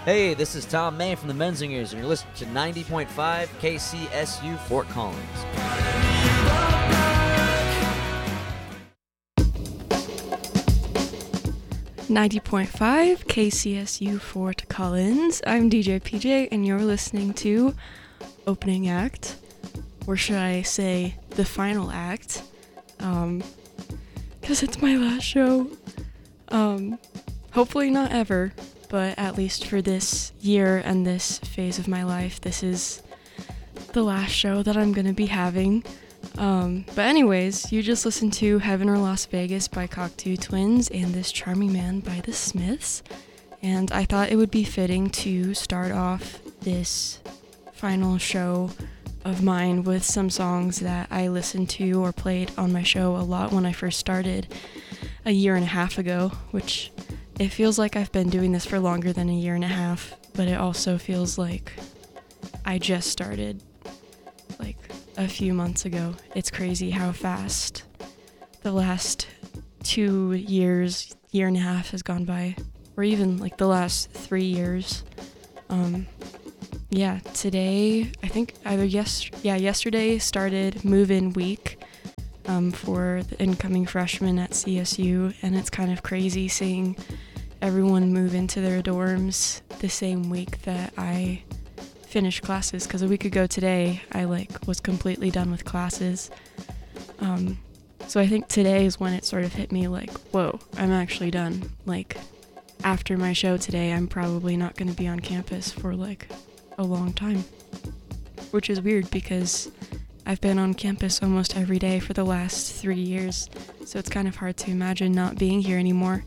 Hey, this is Tom May from the Menzingers, and you're listening to 90.5 KCSU Fort Collins. 90.5 KCSU Fort Collins. I'm DJ PJ, and you're listening to Opening Act, or should I say the final act, because it's my last show. Hopefully not ever, but at least for this year and this phase of my life, this is the last show that I'm going to be having. But anyways, you just listened to Heaven or Las Vegas by Cocteau Twins and This Charming Man by The Smiths. And I thought it would be fitting to start off this final show of mine with some songs that I listened to or played on my show a lot when I first started a year and a half ago, which it feels like I've been doing this for longer than a year and a half, but it also feels like I just started like a few months ago. It's crazy how fast the last 2 years, year and a half has gone by, or even like the last 3 years. Today, I think yesterday started move-in week for the incoming freshmen at CSU, and it's kind of crazy seeing everyone move into their dorms the same week that I finished classes, because a week ago today I was completely done with classes. So I think today is when it sort of hit me like, whoa, I'm actually done. Like, after my show today, I'm probably not going to be on campus for like a long time, which is weird because I've been on campus almost every day for the last 3 years, so it's kind of hard to imagine not being here anymore.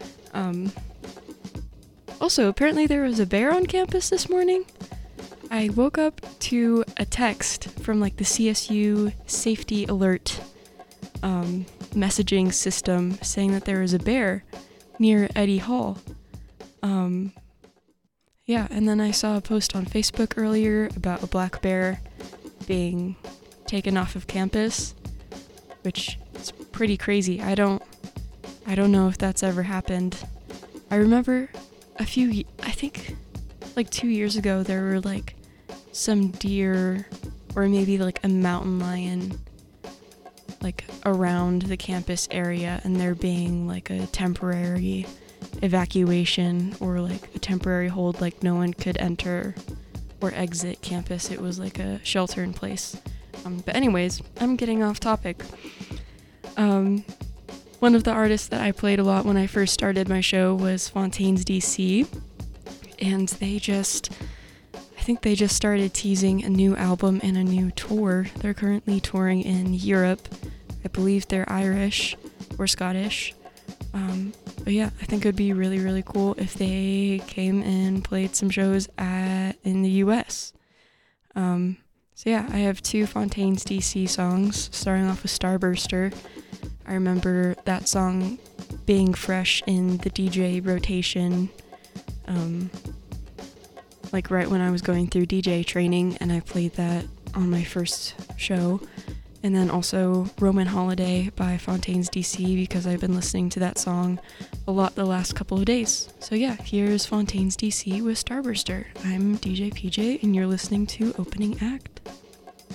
Also, apparently there was a bear on campus this morning. I woke up to a text from like the CSU safety alert messaging system saying that there was a bear near Eddie Hall. And then I saw a post on Facebook earlier about a black bear being taken off of campus, which is pretty crazy. I don't know if that's ever happened. I remember I think like 2 years ago, there were like some deer or maybe like a mountain lion like around the campus area, and there being like a temporary evacuation or like a temporary hold, like no one could enter or exit campus. It was like a shelter in place. But anyways, I'm getting off topic. One of the artists that I played a lot when I first started my show was Fontaines DC, and I think they just started teasing a new album and a new tour. They're currently touring in Europe. I believe they're Irish or Scottish. But yeah, I think it would be really, really cool if they came and played some shows in the US. I have 2 Fontaines DC songs, starting off with Starburster. I remember that song being fresh in the DJ rotation, like right when I was going through DJ training, and I played that on my first show. And then also Roman Holiday by Fontaines DC, because I've been listening to that song a lot the last couple of days. So yeah, here's Fontaines DC with Starburster. I'm DJ PJ, and you're listening to Opening Act.